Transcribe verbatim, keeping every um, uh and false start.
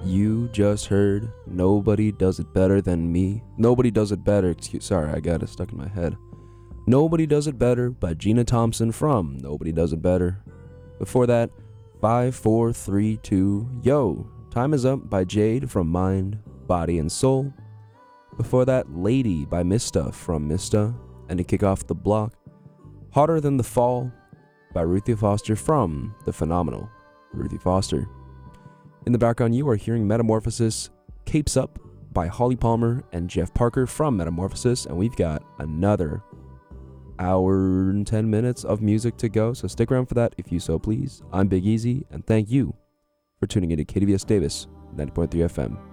You just heard Nobody Does It Better Than Me. Nobody Does It Better. Excuse, sorry, I got it stuck in my head. Nobody Does It Better by Gina Thompson from Nobody Does It Better. Before that, five, four, three, two, Yo, Time Is Up by Jade from Mind, Body and Soul. Before that, Lady by Mista from Mista. And to kick off the block, Hotter Than the Fall by Ruthie Foster from the phenomenal Ruthie Foster. In the background, you are hearing Metamorphosis, Capes Up by Holly Palmer and Jeff Parker from Metamorphosis, and we've got another hour and ten minutes of music to go, so stick around for that if you so please. I'm Big Easy, and thank you for tuning into K D V S Davis ninety point three F M.